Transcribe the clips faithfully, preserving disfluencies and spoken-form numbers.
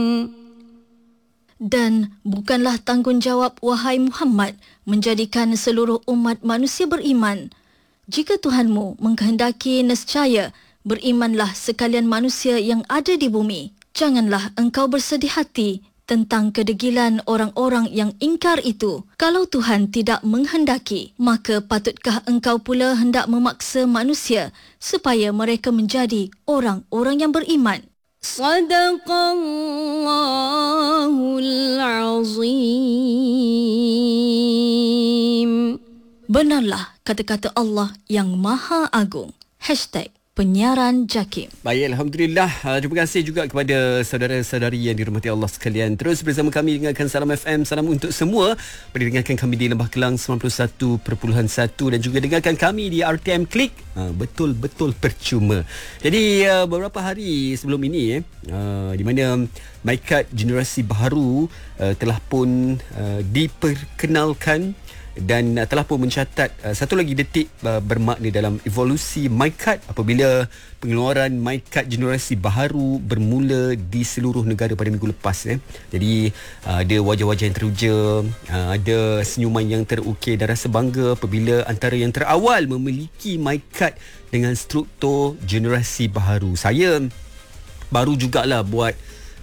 Dan bukanlah tanggungjawab wahai Muhammad menjadikan seluruh umat manusia beriman. Jika Tuhanmu mengkehendaki, nescaya berimanlah sekalian manusia yang ada di bumi. Janganlah engkau bersedih hati tentang kedegilan orang-orang yang ingkar itu. Kalau Tuhan tidak menghendaki, maka patutkah engkau pula hendak memaksa manusia supaya mereka menjadi orang-orang yang beriman? Sadaqallahul Azim. Benarlah kata-kata Allah yang Maha Agung. Hashtag Penyiaran Jakim. Baik, Alhamdulillah. Uh, terima kasih juga kepada saudara-saudari yang dirahmati Allah sekalian. Terus bersama kami dengarkan Salam F M. Salam untuk semua. Boleh dengarkan kami di Lembah Kelang sembilan puluh satu perpuluhan satu dan juga dengarkan kami di R T M Klik. Uh, betul-betul percuma. Jadi uh, beberapa hari sebelum ini eh, uh, di mana MyKad generasi baru uh, telah pun uh, diperkenalkan dan uh, telah pun mencatat uh, satu lagi detik uh, bermakna dalam evolusi MyKad apabila pengeluaran MyKad generasi baharu bermula di seluruh negara pada minggu lepas. Eh. Jadi uh, ada wajah-wajah yang teruja, uh, ada senyuman yang terukir dan rasa bangga apabila antara yang terawal memiliki MyKad dengan struktur generasi baharu. Saya baru jugalah buat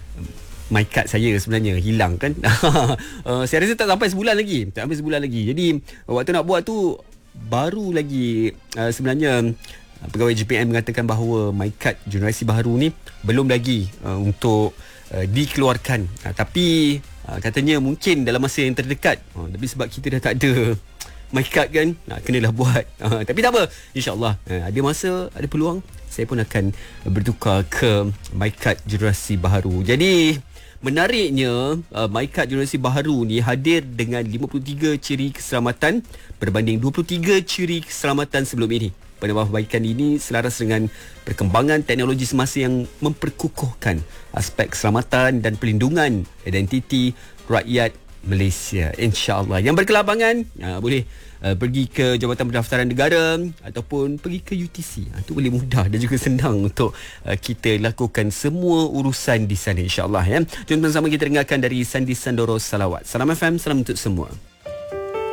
MyKad saya sebenarnya hilang kan. uh, saya rasa tak sampai sebulan lagi. Tak sampai sebulan lagi. Jadi waktu nak buat tu baru lagi uh, sebenarnya uh, pegawai J P M mengatakan bahawa MyKad generasi baharu ni belum lagi uh, untuk uh, dikeluarkan. Uh, tapi uh, katanya mungkin dalam masa yang terdekat. Uh, tapi sebab kita dah tak ada MyKad kan, nak kenalah buat. Uh, tapi tak apa. InsyaAllah uh, ada masa, ada peluang, saya pun akan bertukar ke MyKad generasi baharu. Jadi menariknya, uh, MyKad generasi baharu ni hadir dengan lima puluh tiga ciri keselamatan berbanding dua puluh tiga ciri keselamatan sebelum ini. Penambahbaikan ini selaras dengan perkembangan teknologi semasa yang memperkukuhkan aspek keselamatan dan pelindungan identiti rakyat Malaysia. InsyaAllah. Yang berkelapangan uh, boleh Uh, pergi ke Jabatan Pendaftaran Negara ataupun pergi ke U T C. Itu uh, boleh mudah dan juga senang untuk uh, kita lakukan semua urusan di sana, insyaAllah. Ya. Jom sama kita dengarkan dari Sandi Sandoro Salawat. Salam F M, salam untuk semua.